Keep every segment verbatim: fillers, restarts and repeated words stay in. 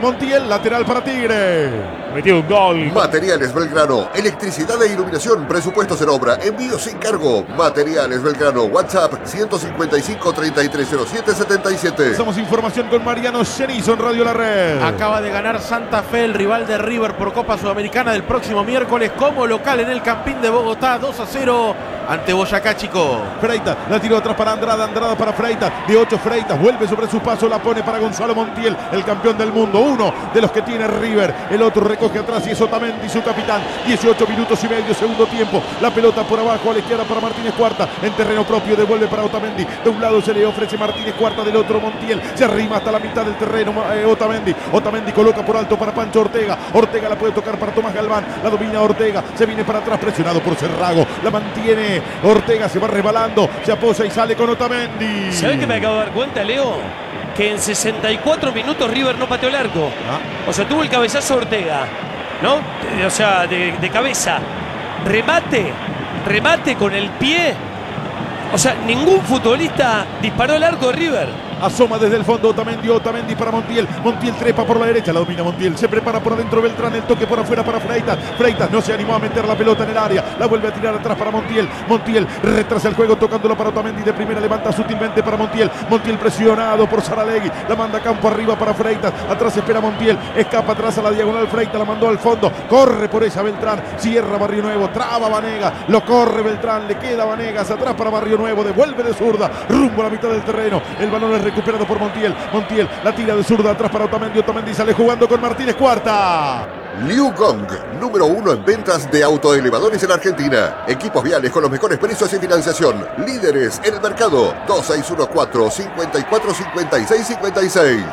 Montiel, lateral para Tigre. Metió un gol. Materiales Belgrano, electricidad e iluminación, presupuestos en obra, envío sin cargo. Materiales Belgrano, WhatsApp ciento cincuenta y cinco, treinta y tres cero siete, setenta y siete. Somos información con Mariano Cenizo en Radio La Red. Acaba de ganar Santa Fe, el rival de River por Copa Sudamericana del próximo miércoles como local en el Campín de Bogotá, dos a cero ante Boyacá Chico. Freitas, la tiró atrás para Andrada, Andrada para Freitas, de ocho Freitas, vuelve sobre su paso, la pone para Gonzalo Montiel, el campeón del mundo, uno de los que tiene River, el otro recoge atrás y es Otamendi, su capitán. Dieciocho minutos y medio, segundo tiempo, la pelota por abajo a la izquierda para Martínez Cuarta, en terreno propio devuelve para Otamendi, de un lado se le ofrece Martínez Cuarta, del otro Montiel, se arrima hasta la mitad del terreno eh, Otamendi, Otamendi coloca por alto para Pancho Ortega, Ortega la puede tocar para Tomás Galván, la domina Ortega, se viene para atrás presionado por Cerrago, la mantiene Ortega, se va resbalando, se apoya y sale con Otamendi. ¿Sabés que me acabo de dar cuenta, Leo? Que en sesenta y cuatro minutos River no pateó el arco. ¿Ah? O sea, tuvo el cabezazo Ortega, ¿no? O sea, de, de cabeza. Remate, remate con el pie. O sea, ningún futbolista disparó al arco de River. Asoma desde el fondo Otamendi, Otamendi para Montiel, Montiel trepa por la derecha, la domina Montiel, se prepara por adentro Beltrán, el toque por afuera para Freitas, Freitas no se animó a meter la pelota en el área, la vuelve a tirar atrás para Montiel, Montiel retrasa el juego tocándolo para Otamendi, de primera levanta sutilmente para Montiel, Montiel presionado por Saralegui, la manda campo arriba para Freitas, atrás espera Montiel, escapa atrás a la diagonal Freitas, la mandó al fondo, corre por ella Beltrán, cierra Barrio Nuevo, traba Vanega, lo corre Beltrán, le queda Vanegas, atrás para Barrio Nuevo, devuelve de zurda, rumbo a la mitad del terreno, el balón es recuperado por Montiel, Montiel la tira de zurda atrás para Otamendi, Otamendi sale jugando con Martínez Cuarta. Liu Gong, número uno en ventas de autoelevadores en Argentina. Equipos viales con los mejores precios y financiación. Líderes en el mercado. dos seis uno cuatro, cinco cuatro, cinco seis cinco seis.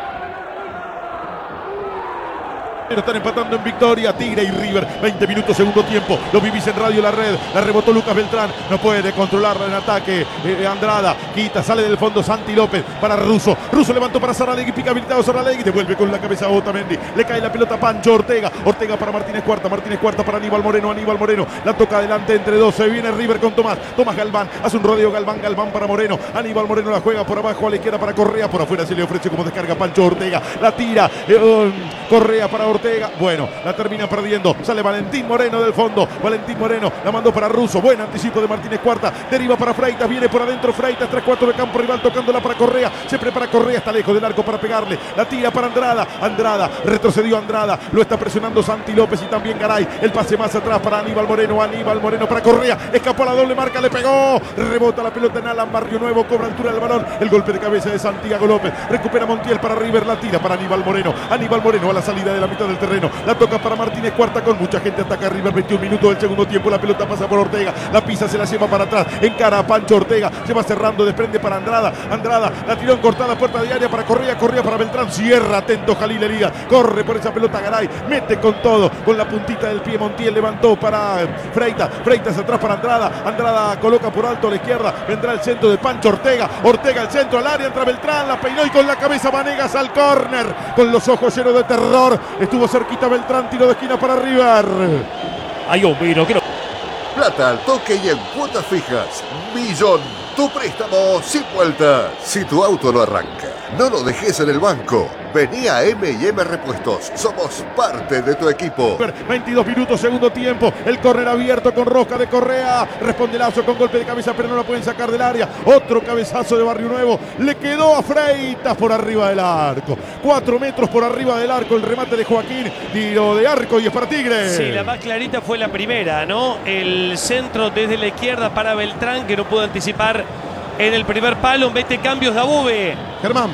Pero están empatando en victoria Tigre y River. veinte minutos, segundo tiempo. Lo vivís en Radio La Red. La rebotó Lucas Beltrán. No puede controlarla en ataque. Eh, Andrada quita, sale del fondo Santi López para Russo. Russo levantó para Saralegui. Pica habilitado Saralegui. Devuelve con la cabeza a Otamendi. Le cae la pelota a Pancho Ortega. Ortega para Martínez Cuarta. Martínez Cuarta para Aníbal Moreno. Aníbal Moreno la toca adelante entre dos. Se viene River con Tomás. Tomás Galván. Hace un rodeo Galván. Galván para Moreno. Aníbal Moreno la juega por abajo a la izquierda para Correa. Por afuera se le ofrece como descarga Pancho Ortega. La tira. Eh, um, Correa para Ortega. Bueno, la termina perdiendo. Sale Valentín Moreno del fondo. Valentín Moreno la mandó para Russo. Buen anticipo de Martínez Cuarta. Deriva para Freitas. Viene por adentro Freitas. tres cuatro de campo rival tocándola para Correa. Se prepara Correa. Está lejos del arco para pegarle. La tira para Andrada. Andrada. Retrocedió Andrada. Lo está presionando Santi López y también Garay. El pase más atrás para Aníbal Moreno. Aníbal Moreno para Correa. Escapó a la doble marca. Le pegó. Rebota la pelota en Alan Barrio Nuevo. Cobra altura del balón. El golpe de cabeza de Santiago López. Recupera Montiel para River. La tira para Aníbal Moreno. Aníbal Moreno a la salida de la mitad del terreno. La toca para Martínez Cuarta con mucha gente. Ataca a River. veintiún minutos del segundo tiempo. La pelota pasa por Ortega. La pisa, se la lleva para atrás. Encara a Pancho Ortega. Se va cerrando. Desprende para Andrada. Andrada la tiró en cortada. Puerta de área para Correa. Correa para Beltrán. Cierra. Atento Jalil Elías. Corre por esa pelota Garay. Mete con todo. Con la puntita del pie. Montiel levantó para Freitas. Freitas atrás para Andrada. Andrada coloca por alto a la izquierda. Vendrá el centro de Pancho Ortega. Ortega el centro al área. Entra Beltrán. La peinó y con la cabeza Vanegas al córner. Con los ojos llenos de terror. Estuvo cerquita Beltrán. Tiro de esquina para River. Ay, hombre, no quiero. Plata al toque y en cuotas fijas. Millón. Tu préstamo sin vuelta. Si tu auto no arranca, no lo dejes en el banco. Vení a eme y eme Repuestos. Somos parte de tu equipo. veintidós minutos, segundo tiempo. El córner abierto con rosca de Correa. Responde Lazo con golpe de cabeza, pero no la pueden sacar del área. Otro cabezazo de Barrio Nuevo. Le quedó a Freitas por arriba del arco. Cuatro metros por arriba del arco. El remate de Joaquín. Tiro de arco y es para Tigre. Sí, la más clarita fue la primera, ¿no? El centro desde la izquierda para Beltrán, que no pudo anticipar en el primer palo. Mete cambios de Above. Germán.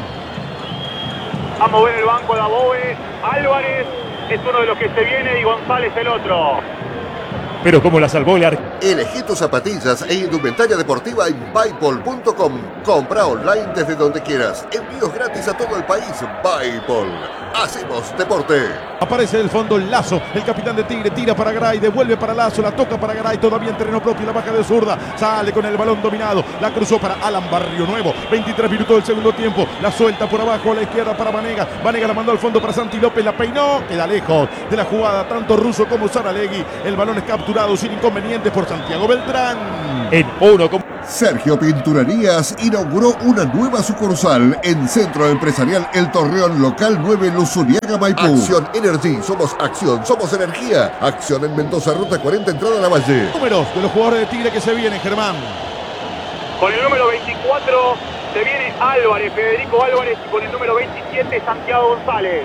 A mover el banco de Above. Álvarez es uno de los que se viene y González el otro. Pero como la salvó el arco. Elegí tus zapatillas e indumentaria deportiva en Buypol punto com. Compra online desde donde quieras. Envíos gratis a todo el país. Buypol. Hacemos deporte. Aparece del fondo Lazo, el capitán de Tigre, tira para Garay, devuelve para Lazo, la toca para Garay, todavía en terreno propio, la baja de zurda, sale con el balón dominado, la cruzó para Alan Barrio Nuevo, veintitrés minutos del segundo tiempo, la suelta por abajo a la izquierda para Vanega, Vanega la mandó al fondo para Santi López, la peinó, queda lejos de la jugada, tanto Russo como Saralegui, el balón es capturado sin inconvenientes por Santiago Beltrán. En uno como... Sergio Pinturerías inauguró una nueva sucursal en Centro Empresarial El Torreón, local nueve, Luzuriaga, Maipú. Acción Energy, somos acción, somos energía. Acción en Mendoza, ruta cuarenta, entrada a la Valle. Números de los jugadores de Tigre que se vienen, Germán. Con el número veinticuatro se viene Álvarez, Federico Álvarez, y con el número veintisiete Santiago González.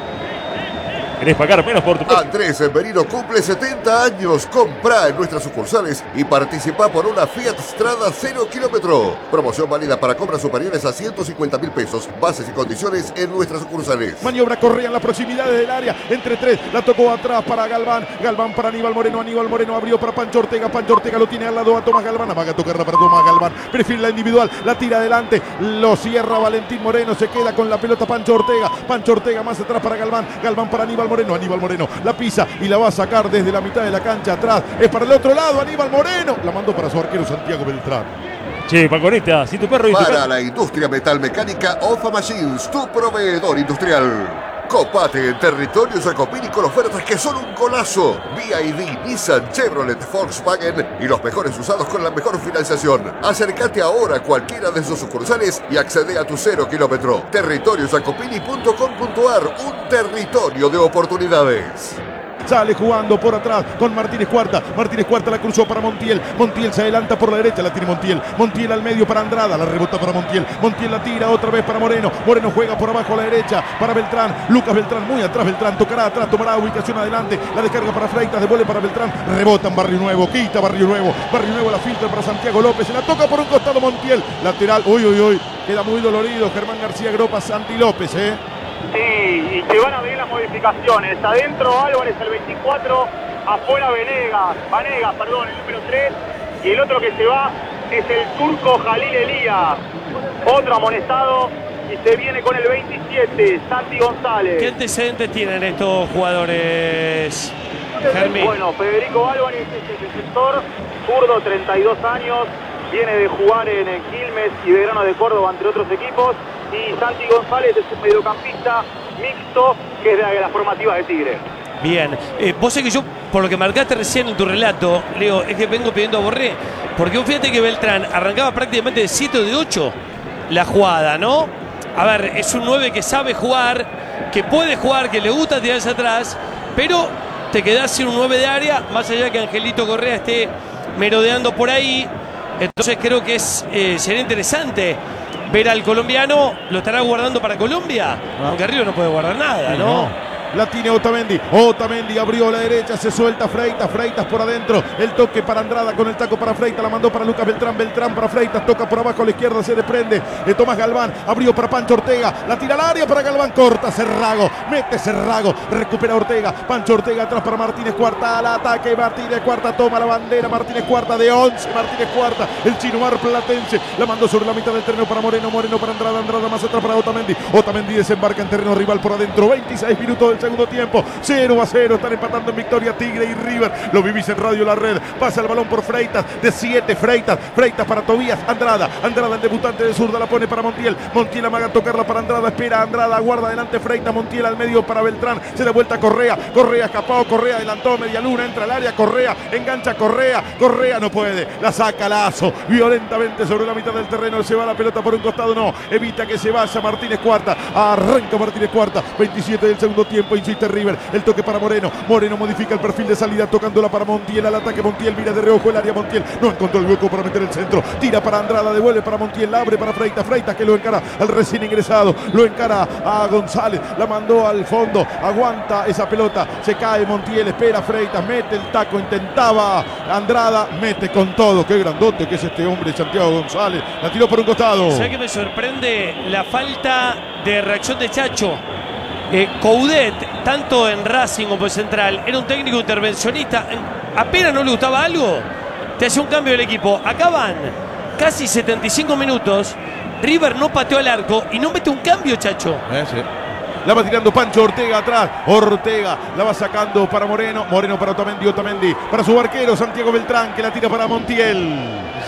¿Querés pagar menos por tu... Andrés Merino cumple setenta años. Comprá en nuestras sucursales y participa por una Fiat Strada cero kilómetro. Promoción válida para compras superiores a ciento cincuenta mil pesos. Bases y condiciones en nuestras sucursales. Maniobra Correa en las proximidades del área. Entre tres. La tocó atrás para Galván. Galván para Aníbal Moreno. Aníbal Moreno abrió para Pancho Ortega. Pancho Ortega lo tiene al lado a Tomás Galván. Amaga tocarla para Tomás Galván. Prefiere la individual. La tira adelante. Lo cierra Valentín Moreno. Se queda con la pelota Pancho Ortega. Pancho Ortega más atrás para Galván. Galván para Aníbal Moreno. Aníbal Moreno la pisa y la va a sacar desde la mitad de la cancha atrás. Es para el otro lado. Aníbal Moreno la mandó para su arquero Santiago Beltrán. Che, Paconeta, si tu perro y tu Para gato... la industria metalmecánica, Ofa Machines, tu proveedor industrial. Copate en territorio Jacopini con ofertas que son un golazo. B Y D, Nissan, Chevrolet, Volkswagen y los mejores usados con la mejor financiación. Acércate ahora a cualquiera de sus sucursales y accede a tu cero kilómetro. territorio jacopini punto com punto ar, un territorio de oportunidades. Sale jugando por atrás con Martínez Cuarta. Martínez Cuarta la cruzó para Montiel. Montiel se adelanta por la derecha, la tiene Montiel. Montiel al medio para Andrada, la rebota para Montiel. Montiel la tira otra vez para Moreno. Moreno juega por abajo a la derecha para Beltrán. Lucas Beltrán muy atrás. Beltrán tocará atrás, tomará ubicación adelante. La descarga para Freitas, devuelve para Beltrán. Rebota en Barrio Nuevo, quita Barrio Nuevo. Barrio Nuevo la filtra para Santiago López. Se la toca por un costado Montiel. Lateral, uy, uy, uy. Queda muy dolorido Germán García Gropa, Santi López, eh. Sí, y se van a venir las modificaciones. Adentro Álvarez el veinticuatro, afuera Venegas, Vanegas, perdón, el número tres. Y el otro que se va es el turco Jalil Elías. Otro amonestado y se viene con el veintisiete, Santi González. ¿Qué antecedentes tienen estos jugadores, Germín? Bueno, Federico Álvarez es el defensor, zurdo, treinta y dos años. Viene de jugar en el Quilmes y Belgrano de Córdoba, entre otros equipos. Y Santi González es un mediocampista mixto que es de las formativas de Tigre. Bien, eh, vos sé que yo, por lo que marcaste recién en tu relato, Leo, es que vengo pidiendo a Borré, porque vos fíjate que Beltrán arrancaba prácticamente de siete o de ocho la jugada, ¿no? A ver, es un nueve que sabe jugar, que puede jugar, que le gusta tirarse atrás, pero te quedás sin un nueve de área, más allá que Angelito Correa esté merodeando por ahí. Entonces creo que es eh, sería interesante ver al colombiano. ¿Lo estará guardando para Colombia? No. Aunque Río no puede guardar nada, ¿no? no. La tiene Otamendi. Otamendi abrió a la derecha. Se suelta Freitas. Freitas por adentro. El toque para Andrada con el taco para Freitas. La mandó para Lucas Beltrán. Beltrán para Freitas. Toca por abajo a la izquierda. Se desprende. De Tomás Galván. Abrió para Pancho Ortega. La tira al área para Galván. Corta Cerrago. Mete Cerrago. Recupera Ortega. Pancho Ortega atrás para Martínez Cuarta. Al ataque. Martínez Cuarta toma la bandera. Martínez Cuarta de once. Martínez Cuarta. El chino marplatense. La mandó sobre la mitad del terreno para Moreno. Moreno para Andrada. Andrada más atrás para Otamendi. Otamendi desembarca en terreno rival por adentro. veintiséis minutos del segundo tiempo. cero a cero. Están empatando en victoria Tigre y River. Lo vivís en Radio La Red. Pasa el balón por Freitas. De siete Freitas. Freitas para Tobías. Andrada. Andrada, el debutante de zurda, la pone para Montiel. Montiel amaga a tocarla para Andrada. Espera Andrada. Guarda adelante Freitas. Montiel al medio para Beltrán. Se da vuelta Correa. Correa escapado. Correa adelantó. Media luna. Entra al área. Correa. Engancha Correa. Correa no puede. La saca Lazo. Violentamente sobre la mitad del terreno. Se va la pelota por un costado. No. Evita que se vaya Martínez Cuarta. Arranca Martínez Cuarta. veintisiete del segundo tiempo. Insiste River. El toque para Moreno. Moreno modifica el perfil de salida tocándola para Montiel. Al ataque Montiel. Mira de reojo el área Montiel. No encontró el hueco para meter el centro. Tira para Andrada. Devuelve para Montiel. La abre para Freitas. Freitas que lo encara al recién ingresado. Lo encara a González. La mandó al fondo. Aguanta esa pelota. Se cae Montiel. Espera Freitas. Mete el taco. Intentaba Andrada. Mete con todo. Qué grandote que es este hombre, Santiago González. La tiró por un costado. ¿Sabes qué me sorprende? La falta de reacción de Chacho. Eh, Coudet, tanto en Racing como en Central, era un técnico intervencionista. Apenas no le gustaba algo, te hace un cambio del equipo. Acá van casi setenta y cinco minutos. River no pateó al arco y no mete un cambio, Chacho. Eh, sí. La va tirando Pancho Ortega atrás. Ortega la va sacando para Moreno. Moreno para Otamendi. Otamendi para su arquero Santiago Beltrán, que la tira para Montiel.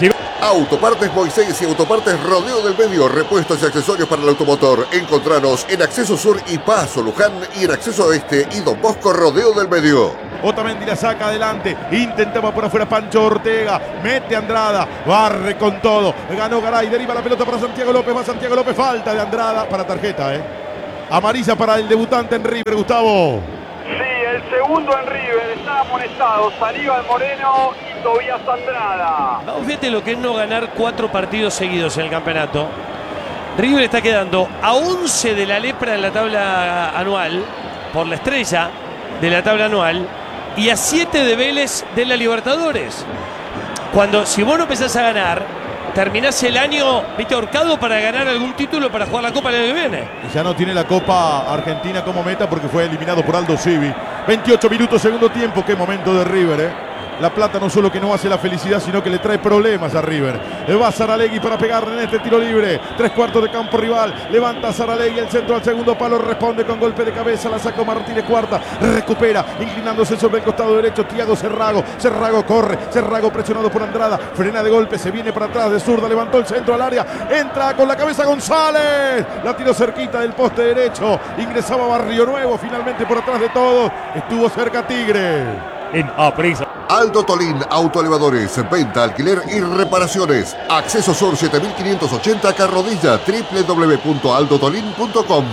Autopartes Moisés y Autopartes Rodeo del Medio, repuestos y accesorios para el automotor. Encontranos en Acceso Sur y Paso Luján y en Acceso Oeste y Don Bosco Rodeo del Medio. Otamendi la saca adelante, intentaba por afuera Pancho Ortega, mete Andrada, barre con todo, ganó Garay, deriva la pelota para Santiago López, va Santiago López, falta de Andrada para tarjeta, eh. Amarilla para el debutante en River, Gustavo. Sí, el segundo en River, está amonestado Aníbal Moreno y Tobías Andrada. Vamos, fíjate lo que es no ganar cuatro partidos seguidos en el campeonato. River está quedando a once de la lepra en la tabla anual, por la estrella de la tabla anual, y a siete de Vélez de la Libertadores. Cuando, si vos no empezás a ganar, terminás el año, viste, ahorcado para ganar algún título para jugar la Copa el año que viene. Y ya no tiene la Copa Argentina como meta porque fue eliminado por Aldo Civi. veintiocho minutos, segundo tiempo. Qué momento de River, eh. La Plata no solo que no hace la felicidad, sino que le trae problemas a River. Va Saralegui para pegarle en este tiro libre. Tres cuartos de campo rival. Levanta Saralegui el centro al segundo palo. Responde con golpe de cabeza. La sacó Martínez Cuarta. Recupera, inclinándose sobre el costado derecho. Thiago Cerrago. Cerrago corre. Cerrago presionado por Andrada. Frena de golpe. Se viene para atrás de zurda. Levantó el centro al área. Entra con la cabeza González. La tiró cerquita del poste derecho. Ingresaba Barrio Nuevo. Finalmente por atrás de todos. Estuvo cerca Tigre. En Aprisa. Aldo Tolín Autoelevadores, venta, alquiler y reparaciones. Acceso Sur siete mil quinientos ochenta Carrodilla, doble u doble u doble u punto aldo tolín punto com.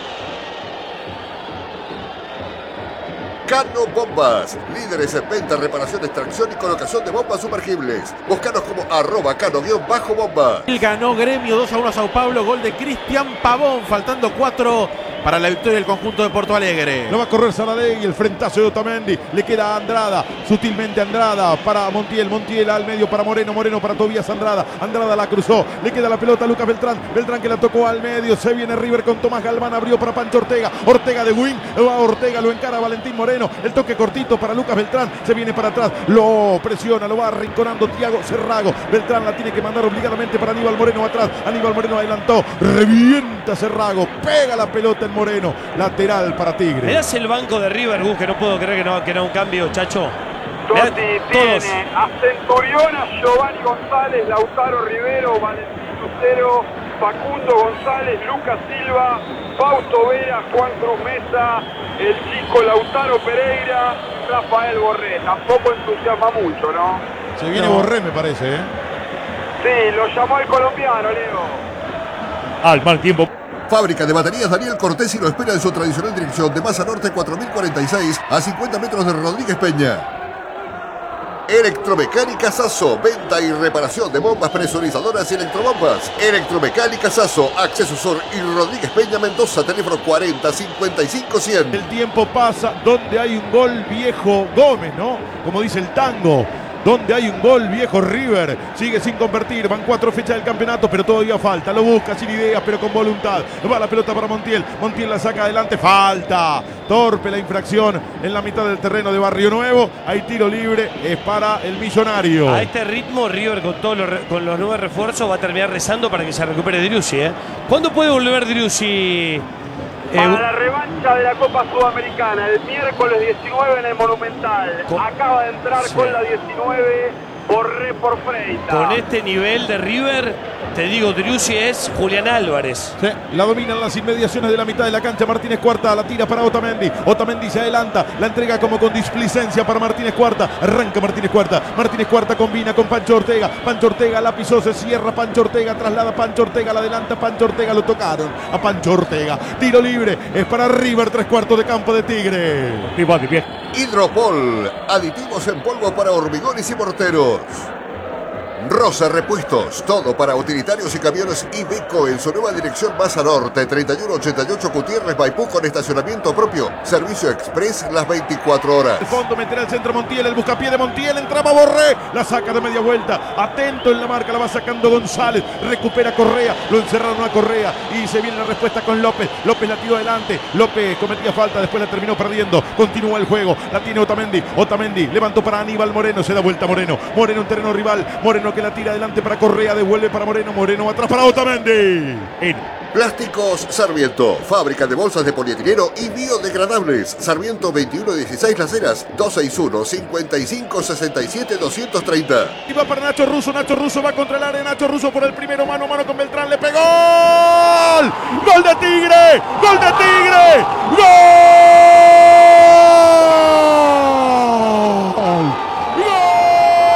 Cano Bombas, líderes en venta, reparación, extracción y colocación de bombas sumergibles. Búscanos como arroba cano-bomba. Ganó Gremio dos a uno a Sao Paulo, gol de Cristian Pavón, faltando cuatro para la victoria del conjunto de Porto Alegre. Lo va a correr Saralegui, el frentazo de Otamendi, le queda a Andrada, sutilmente Andrada para Montiel, Montiel al medio para Moreno, Moreno para Tobías Andrada, Andrada la cruzó, le queda la pelota a Lucas Beltrán, Beltrán que la tocó al medio, se viene River con Tomás Galván, abrió para Pancho Ortega, Ortega de wing, va Ortega, lo encara Valentín Moreno, el toque cortito para Lucas Beltrán, se viene para atrás, lo presiona, lo va arrinconando Thiago Cerrago, Beltrán la tiene que mandar obligadamente para Aníbal Moreno atrás, Aníbal Moreno adelantó, revienta Cerrago, pega la pelota en Moreno, lateral para Tigre. ¿Me das el banco de River, Gus, que no puedo creer que no, que no un cambio, Chacho? Totti tiene a Centurión, a Giovanni González, Lautaro Rivero, Valentín Lucero, Facundo González, Lucas Silva, Fausto Vera, Juan Cruz Mesa, el chico Lautaro Pereira, Rafael Borré. Tampoco entusiasma mucho, ¿no? Se viene no. Borré, me parece, ¿eh? Sí, lo llamó el colombiano, Leo. Al mal tiempo. Fábrica de baterías Daniel Cortés y lo espera en su tradicional dirección de Masa Norte cuatro mil cuarenta y seis a cincuenta metros de Rodríguez Peña. Electromecánica Sasso, venta y reparación de bombas presurizadoras y electrobombas. Electromecánica Sasso, Acceso Sur y Rodríguez Peña Mendoza, teléfono cuarenta cincuenta y cinco cien. El tiempo pasa, donde hay un gol viejo Gómez, ¿no? Como dice el tango. Donde hay un gol viejo River, sigue sin convertir, van cuatro fechas del campeonato, pero todavía falta, lo busca sin ideas, pero con voluntad, va la pelota para Montiel, Montiel la saca adelante, falta, torpe la infracción en la mitad del terreno de Barrio Nuevo, hay tiro libre, es para el Millonario. A este ritmo River con todos los, con los nueve refuerzos va a terminar rezando para que se recupere Driussi, ¿eh? ¿Cuándo puede volver Driussi? Para la revancha de la Copa Sudamericana, el miércoles diecinueve en el Monumental. Con... Acaba de entrar sí. con la diecinueve, Borré por Freita. Con este nivel de River, te digo, Driussi es Julián Álvarez. Sí, la dominan las inmediaciones de la mitad de la cancha. Martínez Cuarta la tira para Otamendi. Otamendi se adelanta, la entrega como con displicencia para Martínez Cuarta. Arranca Martínez Cuarta. Martínez Cuarta combina con Pancho Ortega. Pancho Ortega la pisó, se cierra Pancho Ortega, traslada Pancho Ortega, la adelanta Pancho Ortega, lo tocaron a Pancho Ortega. Tiro libre, es para River, tres cuartos de campo de Tigre. Hidropol, aditivos en polvo para hormigones y morteros. Rosa Repuestos, todo para utilitarios y camiones Iveco en su nueva dirección Masa Norte, treinta y uno ochenta y ocho Gutiérrez, Maipú, con estacionamiento propio, servicio express las veinticuatro horas. El fondo meterá el centro Montiel, el buscapié de Montiel, entraba Borré, la saca de media vuelta, atento en la marca, la va sacando González, recupera Correa, lo encerraron a Correa y se viene la respuesta con López, López la tiró adelante, López cometía falta, después la terminó perdiendo, continúa el juego, la tiene Otamendi, Otamendi levantó para Aníbal Moreno, se da vuelta Moreno, Moreno en terreno rival, Moreno que la tira adelante para Correa, devuelve para Moreno, Moreno atrás para Otamendi. En Plásticos Sarmiento, fábrica de bolsas de polietileno y biodegradables. Sarmiento veintiuno dieciséis Las Heras, dos seis uno, cinco cinco, seis siete, dos tres cero. Y va para Nacho Russo, Nacho Russo va contra el área, Nacho Russo por el primero, mano a mano con Beltrán, le pegó. ¡Gol! ¡Gol de Tigre! ¡Gol de Tigre! ¡Gol!